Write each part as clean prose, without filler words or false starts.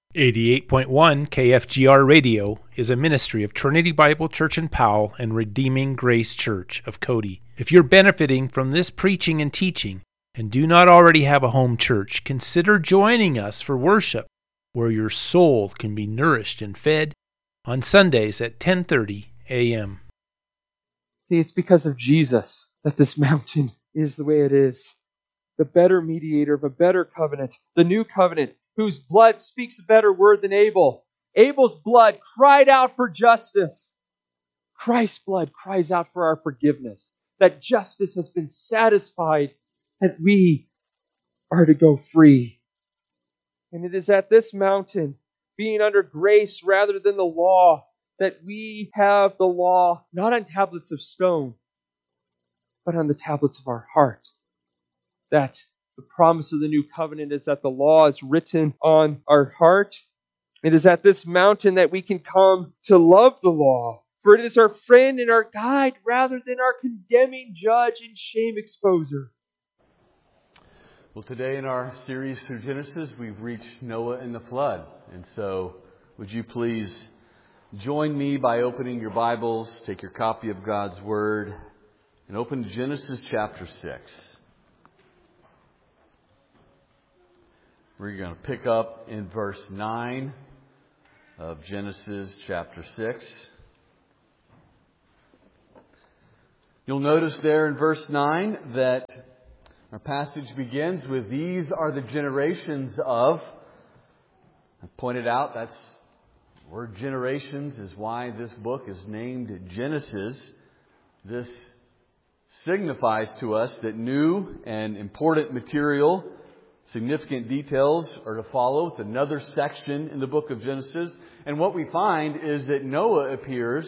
88.1 KFGR Radio is a ministry of Trinity Bible Church in Powell and Redeeming Grace Church of Cody. If you're benefiting from this preaching and teaching and do not already have a home church, consider joining us for worship, where your soul can be nourished and fed on Sundays at 10:30 a.m. See, it's because of Jesus that this mountain is the way it is. The better mediator of a better covenant, the new covenant, whose blood speaks a better word than Abel. Abel's blood cried out for justice. Christ's blood cries out for our forgiveness, that justice has been satisfied, that we are to go free. And it is at this mountain, being under grace rather than the law, that we have the law not on tablets of stone, but on the tablets of our heart. That the promise of the new covenant is that the law is written on our heart. It is at this mountain that we can come to love the law, for it is our friend and our guide rather than our condemning judge and shame exposer. Well, today in our series through Genesis, we've reached Noah and the flood. And so, would you please join me by opening your Bibles, take your copy of God's Word, and open to Genesis chapter 6. We're going to pick up in verse 9 of Genesis chapter 6. You'll notice there in verse 9 that our passage begins with, "These are the generations of..." I pointed out that's the word generations is why this book is named Genesis. This signifies to us that new and important material, significant details are to follow. It's another section in the book of Genesis. And what we find is that Noah appears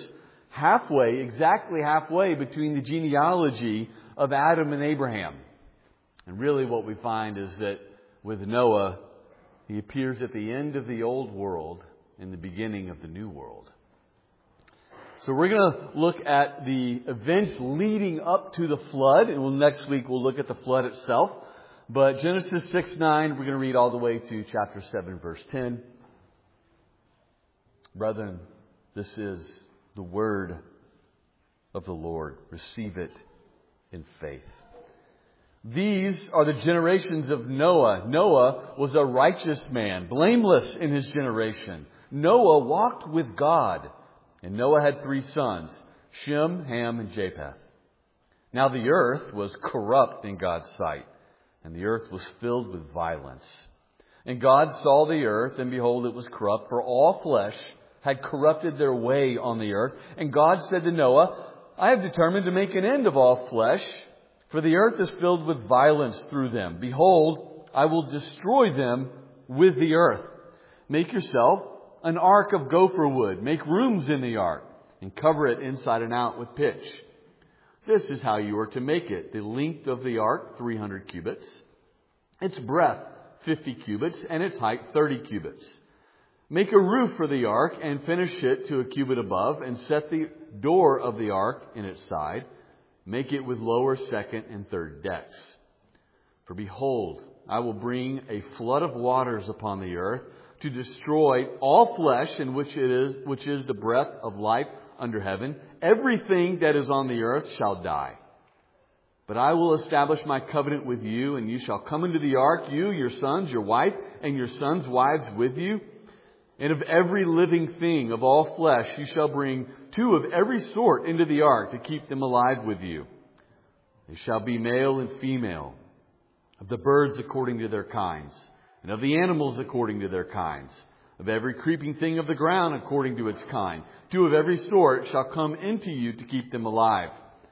exactly halfway between the genealogy of Adam and Abraham. And really what we find is that with Noah, he appears at the end of the old world and the beginning of the new world. So we're going to look at the events leading up to the flood. And next week we'll look at the flood itself. But Genesis 6:9, we're going to read all the way to chapter 7, verse 10. Brethren, this is the word of the Lord. Receive it in faith. These are the generations of Noah. Noah was a righteous man, blameless in his generation. Noah walked with God. And Noah had 3 sons, Shem, Ham, and Japheth. Now the earth was corrupt in God's sight, and the earth was filled with violence. And God saw the earth, and behold, it was corrupt, for all flesh had corrupted their way on the earth. And God said to Noah, I have determined to make an end of all flesh, for the earth is filled with violence through them. Behold, I will destroy them with the earth. Make yourself an ark of gopher wood. Make rooms in the ark, and cover it inside and out with pitch. This is how you are to make it. The length of the ark, 300 cubits. Its breadth, 50 cubits. And its height, 30 cubits. Make a roof for the ark and finish it to a cubit above. And set the door of the ark in its side. Make it with lower, second, and third decks. For behold, I will bring a flood of waters upon the earth to destroy all flesh, in which is the breath of life under heaven. Everything that is on the earth shall die. But I will establish my covenant with you, and you shall come into the ark, you, your sons, your wife, and your sons' wives with you. And of every living thing of all flesh you shall bring 2 of every sort into the ark to keep them alive with you. They shall be male and female, of the birds according to their kinds, and of the animals according to their kinds, of every creeping thing of the ground according to its kind. 2 of every sort shall come into you to keep them alive.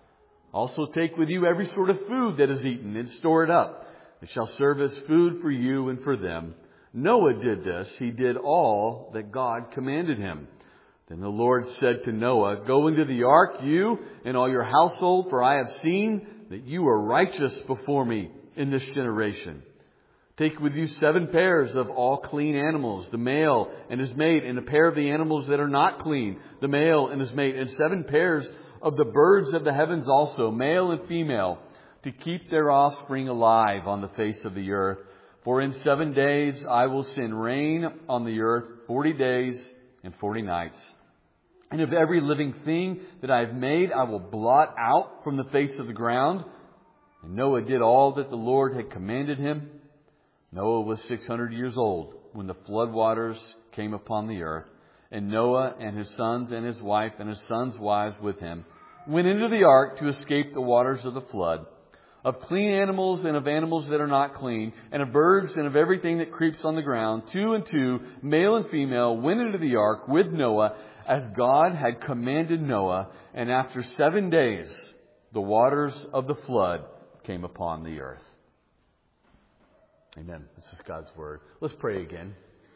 Also take with you every sort of food that is eaten, and store it up. It shall serve as food for you and for them. Noah did this. He did all that God commanded him. Then the Lord said to Noah, Go into the ark, you and all your household, for I have seen that you are righteous before me in this generation. Take with you 7 pairs of all clean animals, the male and his mate, and a pair of the animals that are not clean, the male and his mate, and 7 pairs of the birds of the heavens also, male and female, to keep their offspring alive on the face of the earth. For in 7 days I will send rain on the earth, 40 days and 40 nights. And of every living thing that I have made, I will blot out from the face of the ground. And Noah did all that the Lord had commanded him. Noah was 600 years old when the flood waters came upon the earth. And Noah and his sons and his wife and his sons' wives with him went into the ark to escape the waters of the flood. Of clean animals and of animals that are not clean, and of birds and of everything that creeps on the ground, 2 and 2, male and female, went into the ark with Noah, as God had commanded Noah. And after 7 days, the waters of the flood came upon the earth. Amen. This is God's Word. Let's pray again.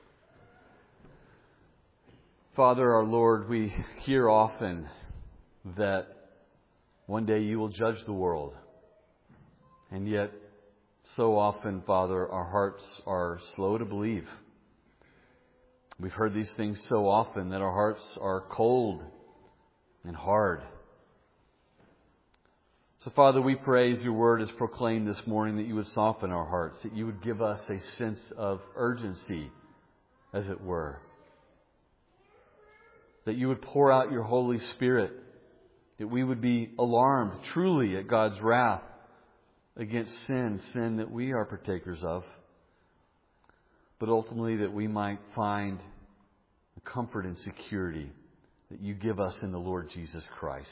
Father, our Lord, we hear often that one day you will judge the world. And yet, so often, Father, our hearts are slow to believe. We've heard these things so often that our hearts are cold and hard. So, Father, we pray as your word is proclaimed this morning that you would soften our hearts, that you would give us a sense of urgency, as it were. That you would pour out your Holy Spirit, that we would be alarmed truly at God's wrath against sin that we are partakers of, but ultimately that we might find the comfort and security that you give us in the Lord Jesus Christ.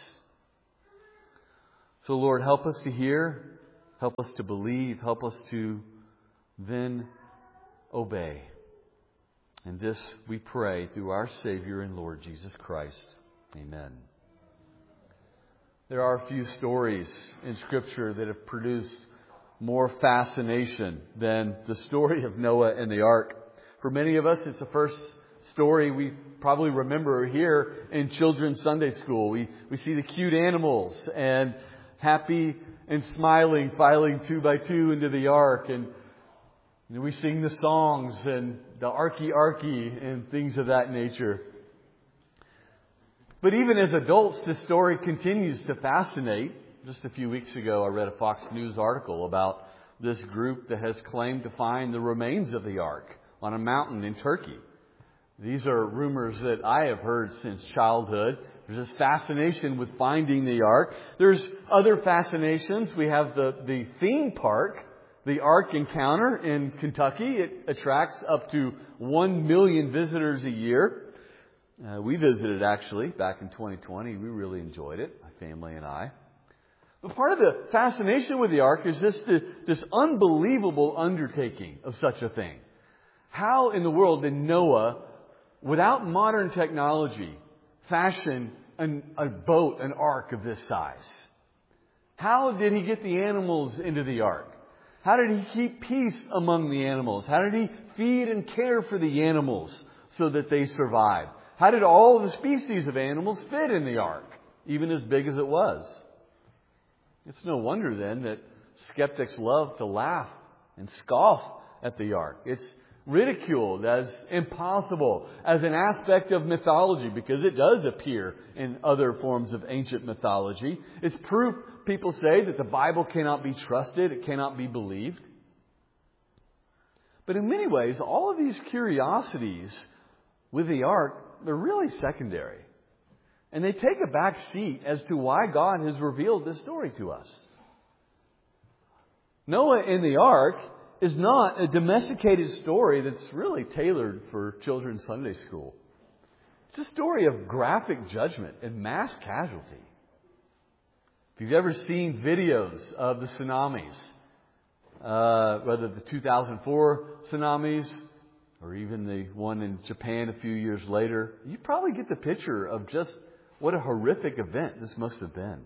So, Lord, help us to hear, help us to believe, help us to then obey. And this we pray through our Savior and Lord Jesus Christ. Amen. There are a few stories in Scripture that have produced more fascination than the story of Noah and the ark. For many of us, it's the first story we probably remember here in children's Sunday school. We see the cute animals and happy and smiling, filing 2 by 2 into the ark. And we sing the songs and the Arky Arky and things of that nature. But even as adults, this story continues to fascinate. Just a few weeks ago, I read a Fox News article about this group that has claimed to find the remains of the ark on a mountain in Turkey. These are rumors that I have heard since childhood. There's this fascination with finding the ark. There's other fascinations. We have the theme park, the Ark Encounter in Kentucky. It attracts up to 1 million visitors a year. We visited, actually, back in 2020. We really enjoyed it, my family and I. But part of the fascination with the ark is this unbelievable undertaking of such a thing. How in the world did Noah, without modern technology, fashion a boat, an ark of this size? How did he get the animals into the ark? How did he keep peace among the animals? How did he feed and care for the animals so that they survived? How did all the species of animals fit in the ark, even as big as it was? It's no wonder then that skeptics love to laugh and scoff at the ark. It's ridiculed as impossible, as an aspect of mythology, because it does appear in other forms of ancient mythology. It's proof, people say, that the Bible cannot be trusted, it cannot be believed. But in many ways, all of these curiosities with the ark, they're really secondary. And they take a back seat as to why God has revealed this story to us. Noah in the ark is not a domesticated story that's really tailored for children's Sunday school. It's a story of graphic judgment and mass casualty. If you've ever seen videos of the tsunamis, whether the 2004 tsunamis or even the one in Japan a few years later, you probably get the picture of just what a horrific event this must have been.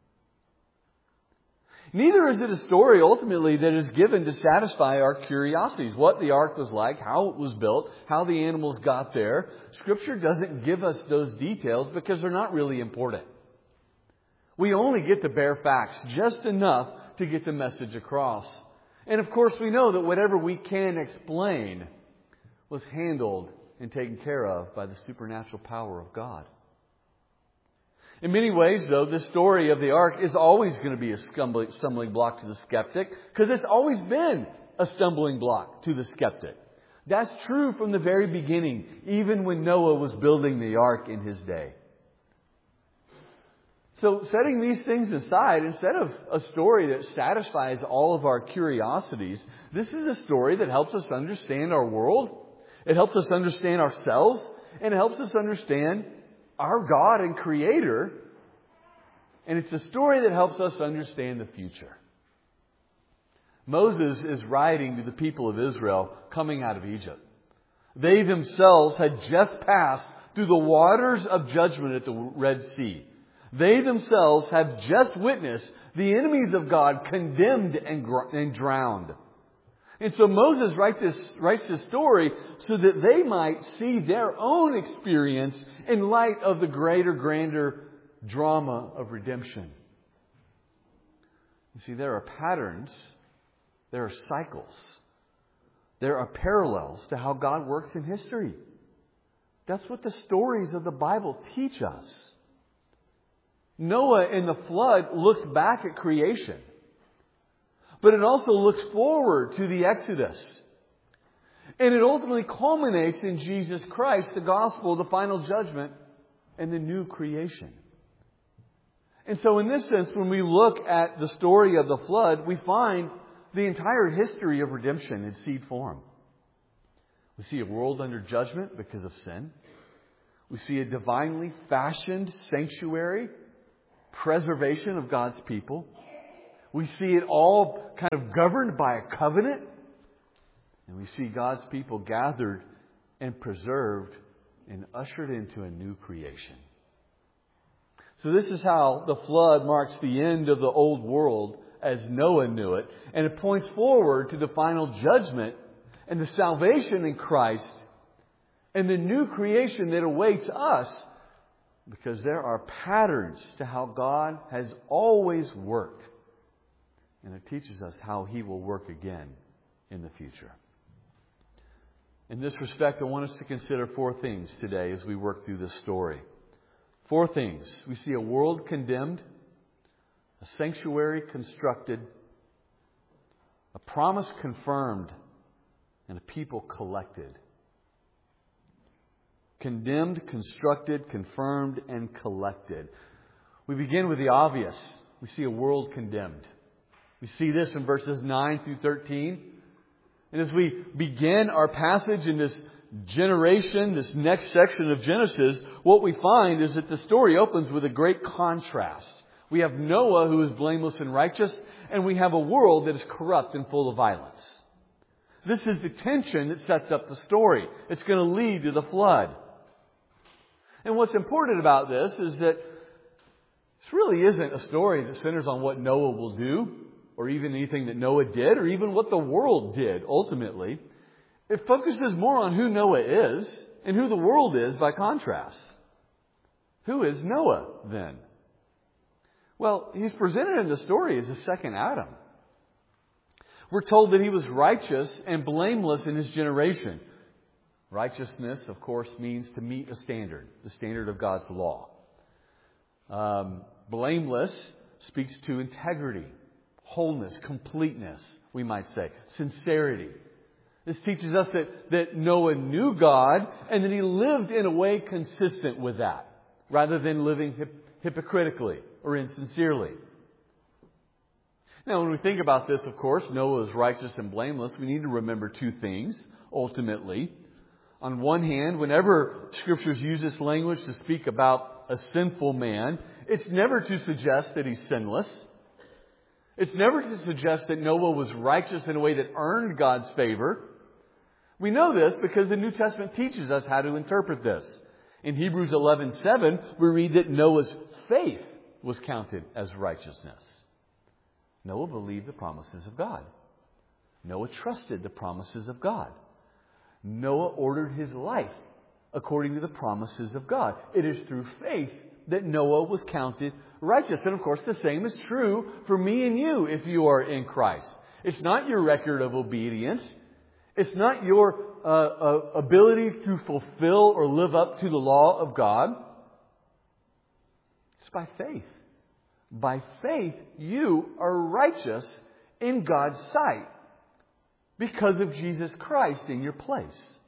Neither is it a story ultimately that is given to satisfy our curiosities. What the ark was like, how it was built, how the animals got there. Scripture doesn't give us those details because they're not really important. We only get the bare facts, just enough to get the message across. And of course we know that whatever we can explain was handled and taken care of by the supernatural power of God. In many ways, though, this story of the ark is always going to be a stumbling block to the skeptic, because it's always been a stumbling block to the skeptic. That's true from the very beginning, even when Noah was building the ark in his day. So setting these things aside, instead of a story that satisfies all of our curiosities, this is a story that helps us understand our world. It helps us understand ourselves. And it helps us understand our God and Creator. And it's a story that helps us understand the future. Moses is writing to the people of Israel coming out of Egypt. They themselves had just passed through the waters of judgment at the Red Sea. They themselves have just witnessed the enemies of God condemned and drowned. And so Moses writes this story so that they might see their own experience in light of the greater, grander drama of redemption. You see, there are patterns, there are cycles, there are parallels to how God works in history. That's what the stories of the Bible teach us. Noah in the flood looks back at creation. But it also looks forward to the Exodus. And it ultimately culminates in Jesus Christ, the gospel, the final judgment, and the new creation. And so in this sense, when we look at the story of the flood, we find the entire history of redemption in seed form. We see a world under judgment because of sin. We see a divinely fashioned sanctuary, preservation of God's people. We see it all kind of governed by a covenant. And we see God's people gathered and preserved and ushered into a new creation. So this is how the flood marks the end of the old world as Noah knew it. And it points forward to the final judgment and the salvation in Christ and the new creation that awaits us. Because there are patterns to how God has always worked. And it teaches us how He will work again in the future. In this respect, I want us to consider 4 things today as we work through this story. 4 things. We see a world condemned, a sanctuary constructed, a promise confirmed, and a people collected. Condemned, constructed, confirmed, and collected. We begin with the obvious. We see a world condemned. We see this in verses 9 through 13. And as we begin our passage in this generation, this next section of Genesis, what we find is that the story opens with a great contrast. We have Noah, who is blameless and righteous, and we have a world that is corrupt and full of violence. This is the tension that sets up the story. It's going to lead to the flood. And what's important about this is that this really isn't a story that centers on what Noah will do, or even anything that Noah did, or even what the world did ultimately. It focuses more on who Noah is and who the world is by contrast. Who is Noah then? Well, he's presented in the story as the second Adam. We're told that he was righteous and blameless in his generation. Righteousness, of course, means to meet a standard, the standard of God's law. Blameless speaks to integrity, wholeness, completeness, we might say, sincerity. This teaches us that Noah knew God and that he lived in a way consistent with that, rather than living hypocritically or insincerely. Now, when we think about this, of course, Noah is righteous and blameless. We need to remember 2 things, ultimately. On one hand, whenever Scriptures use this language to speak about a sinful man, it's never to suggest that he's sinless. It's never to suggest that Noah was righteous in a way that earned God's favor. We know this because the New Testament teaches us how to interpret this. In Hebrews 11:7, we read that Noah's faith was counted as righteousness. Noah believed the promises of God. Noah trusted the promises of God. Noah ordered his life according to the promises of God. It is through faith that Noah was counted righteous. And of course, the same is true for me and you if you are in Christ. It's not your record of obedience. It's not your ability to fulfill or live up to the law of God. It's by faith. By faith, you are righteous in God's sight. because of Jesus Christ in your place.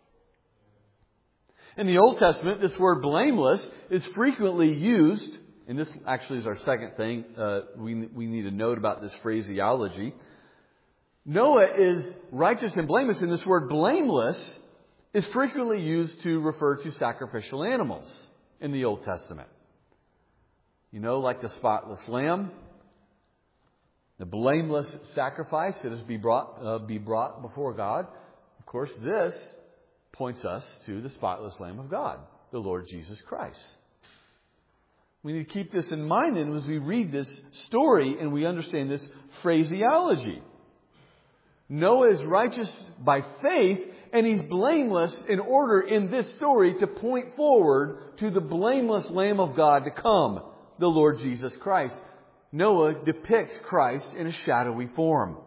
In the Old Testament, this word blameless is frequently used, and this actually is our second thing we need to note about this phraseology. Noah is righteous and blameless, and this word blameless is frequently used to refer to sacrificial animals in the Old Testament. You know, like the spotless lamb, the blameless sacrifice that is be brought before God. Of course, this points us to the spotless Lamb of God, the Lord Jesus Christ. We need to keep this in mind and as we read this story and we understand this phraseology. Noah is righteous by faith and he's blameless in order in this story to point forward to the blameless Lamb of God to come, the Lord Jesus Christ. Noah depicts Christ in a shadowy form.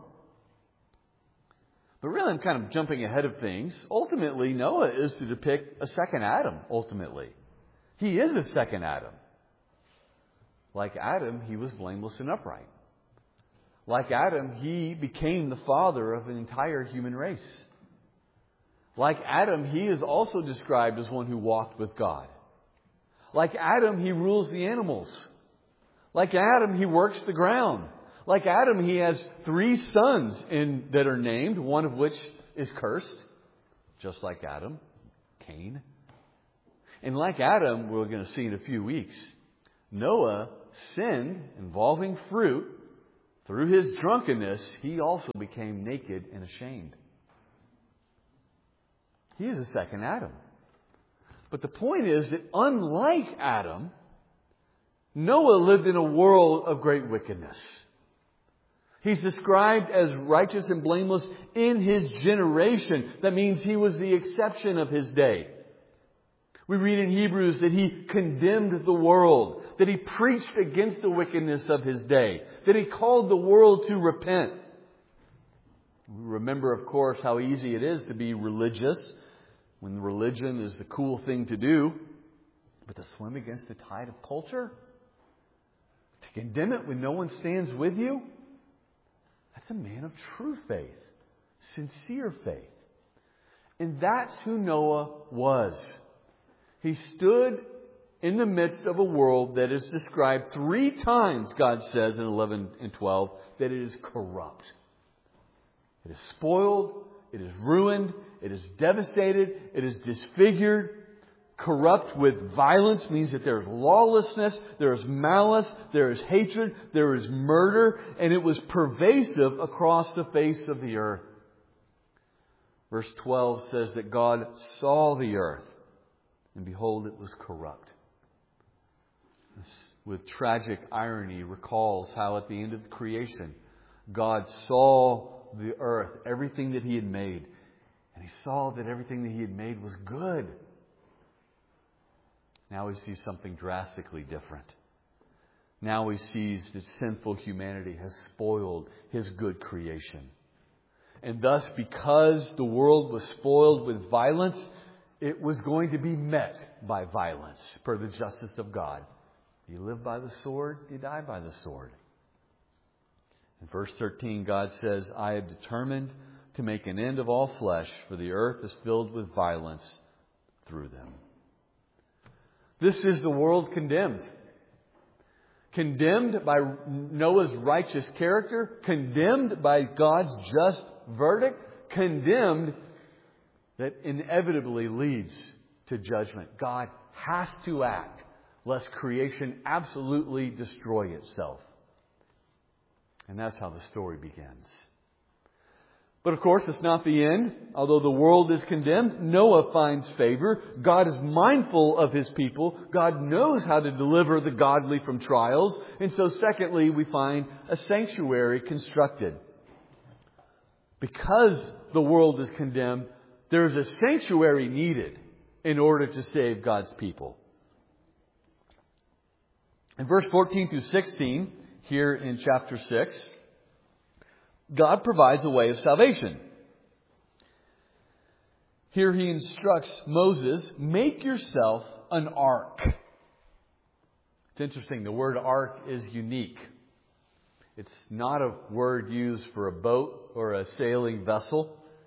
But really, I'm kind of jumping ahead of things. Ultimately, Noah is to depict a second Adam, ultimately. He is a second Adam. Like Adam, he was blameless and upright. Like Adam, he became the father of an entire human race. Like Adam, he is also described as one who walked with God. Like Adam, he rules the animals. Like Adam, he works the ground. Like Adam, he has 3 sons that are named, one of which is cursed, just like Adam, Cain. And like Adam, we're going to see in a few weeks, Noah sinned involving fruit. Through his drunkenness, he also became naked and ashamed. He is a second Adam. But the point is that unlike Adam, Noah lived in a world of great wickedness. He's described as righteous and blameless in his generation. That means he was the exception of his day. We read in Hebrews that he condemned the world, that he preached against the wickedness of his day, that he called the world to repent. We remember, of course, how easy it is to be religious when religion is the cool thing to do. But to swim against the tide of culture? To condemn it when no one stands with you? That's a man of true faith, sincere faith. And that's who Noah was. He stood in the midst of a world that is described 3 times, God says in 11 and 12, that it is corrupt. It is spoiled, it is ruined, it is devastated, it is disfigured. Corrupt with violence means that there is lawlessness, there is malice, there is hatred, there is murder, and it was pervasive across the face of the earth. Verse 12 says that God saw the earth, and behold, it was corrupt. This, with tragic irony, recalls how at the end of creation, God saw the earth, everything that He had made, and He saw that everything that He had made was good. Now He sees something drastically different. Now He sees that sinful humanity has spoiled His good creation. And thus, because the world was spoiled with violence, it was going to be met by violence, per the justice of God. You live by the sword, you die by the sword. In verse 13, God says, I have determined to make an end of all flesh, for the earth is filled with violence through them. This is the world condemned. Condemned by Noah's righteous character. Condemned by God's just verdict. Condemned that inevitably leads to judgment. God has to act lest creation absolutely destroy itself. And that's how the story begins. But of course, it's not the end. Although the world is condemned, Noah finds favor. God is mindful of His people. God knows how to deliver the godly from trials. And so secondly, we find a sanctuary constructed. Because the world is condemned, there is a sanctuary needed in order to save God's people. In verse 14 through 16, here in chapter 6, God provides a way of salvation. Here He instructs Moses, make yourself an ark. It's interesting, the word ark is unique. It's not a word used for a boat or a sailing vessel.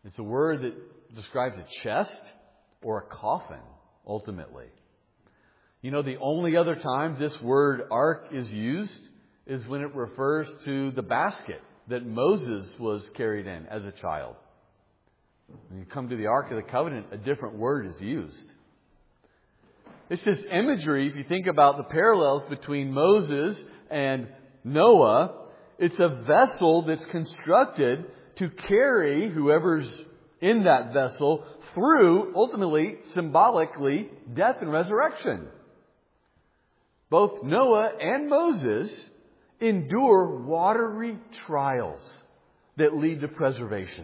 It's a word that describes a chest or a coffin, ultimately. You know, the only other time this word ark is used is when it refers to the basket that Moses was carried in as a child. When you come to the Ark of the Covenant, a different word is used. It's this imagery, if you think about the parallels between Moses and Noah, it's a vessel that's constructed to carry whoever's in that vessel through, ultimately, symbolically, death and resurrection. Both Noah and Moses endure watery trials that lead to preservation.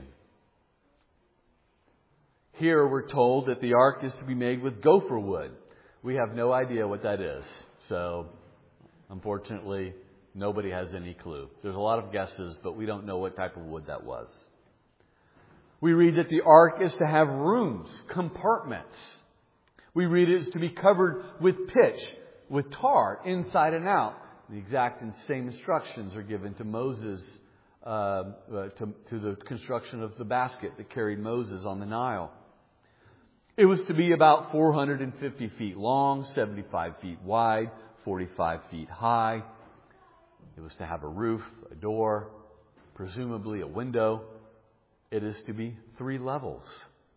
Here we're told that the ark is to be made with gopher wood. We have no idea what that is. So, unfortunately, nobody has any clue. There's a lot of guesses, but we don't know what type of wood that was. We read that the ark is to have rooms, compartments. We read it is to be covered with pitch, with tar, inside and out. The exact and same instructions are given to Moses, to the construction of the basket that carried Moses on the Nile. It was to be about 450 feet long, 75 feet wide, 45 feet high. It was to have a roof, a door, presumably a window. It is to be 3 levels.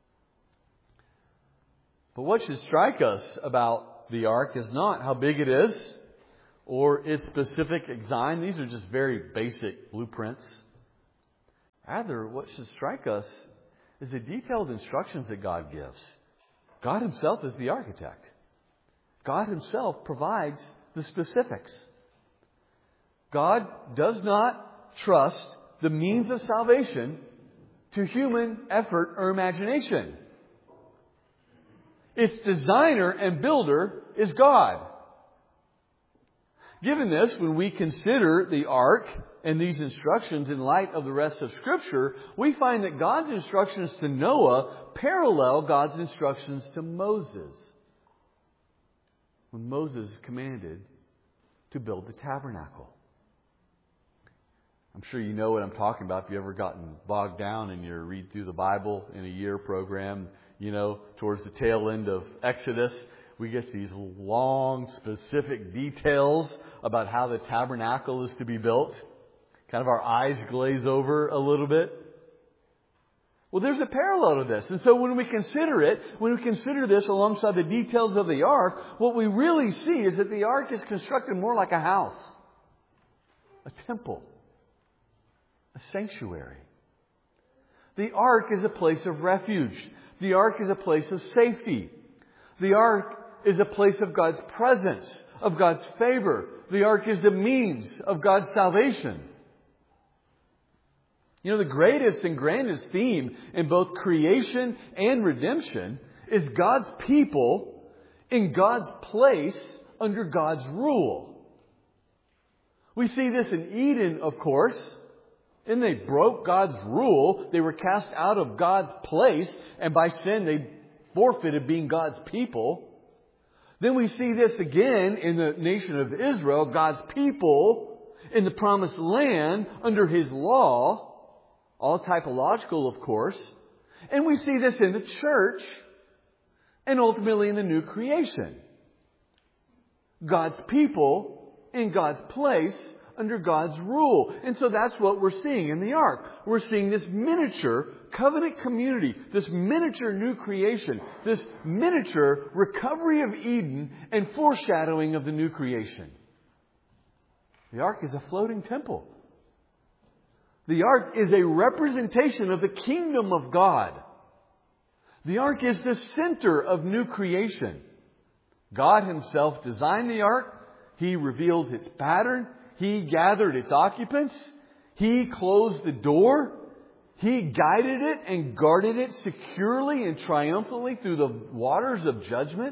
But what should strike us about the ark is not how big it is or its specific design. These are just very basic blueprints. Rather, what should strike us is the detailed instructions that God gives. God Himself is the architect. God Himself provides the specifics. God does not trust the means of salvation to human effort or imagination. Its designer and builder is God. Given this, when we consider the ark and these instructions in light of the rest of Scripture, we find that God's instructions to Noah parallel God's instructions to Moses, when Moses commanded to build the tabernacle. I'm sure you know what I'm talking about if you've ever gotten bogged down in your read through the Bible in a year program. You know, towards the tail end of Exodus, we get these long, specific details about how the tabernacle is to be built. Kind of our eyes glaze over a little bit. Well, there's a parallel to this. And so when we consider this alongside the details of the ark, what we really see is that the ark is constructed more like a house, a temple, a sanctuary. The ark is a place of refuge. The ark is a place of safety. The ark is a place of God's presence, of God's favor. The ark is the means of God's salvation. You know, the greatest and grandest theme in both creation and redemption is God's people in God's place under God's rule. We see this in Eden, of course. And they broke God's rule. They were cast out of God's place. And by sin, they forfeited being God's people. Then we see this again in the nation of Israel. God's people in the promised land under His law. All typological, of course. And we see this in the church. And ultimately in the new creation. God's people in God's place under God's rule. And so that's what we're seeing in the ark. We're seeing this miniature covenant community, this miniature new creation, this miniature recovery of Eden and foreshadowing of the new creation. The ark is a floating temple. The ark is a representation of the kingdom of God. The ark is the center of new creation. God Himself designed the ark. He revealed its pattern. He gathered its occupants. He closed the door. He guided it and guarded it securely and triumphantly through the waters of judgment.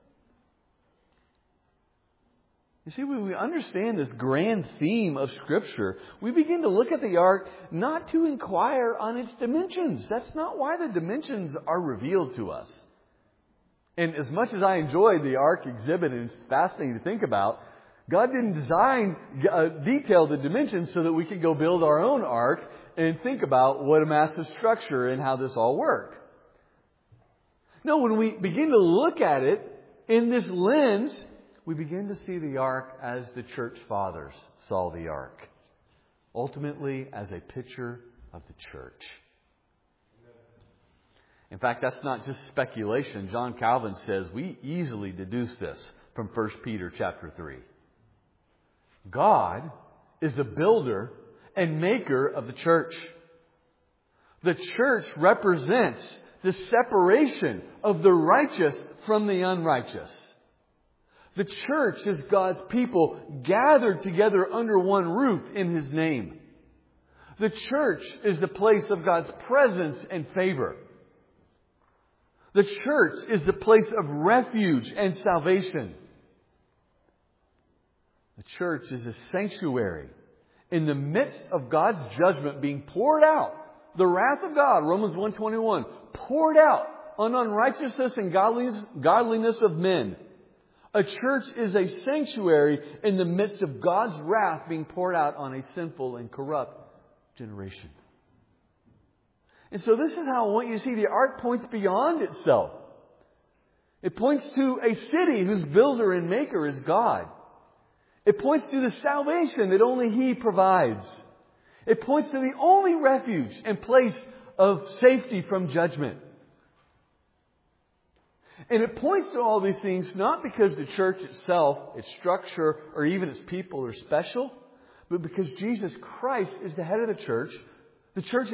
You see, when we understand this grand theme of Scripture, we begin to look at the ark not to inquire on its dimensions. That's not why the dimensions are revealed to us. And as much as I enjoyed the ark exhibit, and it's fascinating to think about, God didn't detail the dimensions so that we could go build our own ark and think about what a massive structure and how this all worked. No, when we begin to look at it in this lens, we begin to see the ark as the church fathers saw the ark. Ultimately, as a picture of the church. In fact, that's not just speculation. John Calvin says we easily deduce this from 1 Peter chapter 3. God is the builder and maker of the church. The church represents the separation of the righteous from the unrighteous. The church is God's people gathered together under one roof in His name. The church is the place of God's presence and favor. The church is the place of refuge and salvation. The church is a sanctuary in the midst of God's judgment being poured out. The wrath of God, Romans 1:21, poured out on unrighteousness and godliness of men. A church is a sanctuary in the midst of God's wrath being poured out on a sinful and corrupt generation. And so this is how I want you to see the ark points beyond itself. It points to a city whose builder and maker is God. It points to the salvation that only He provides. It points to the only refuge and place of safety from judgment. And it points to all these things not because the church itself, its structure, or even its people are special, but because Jesus Christ is the head of the church. The church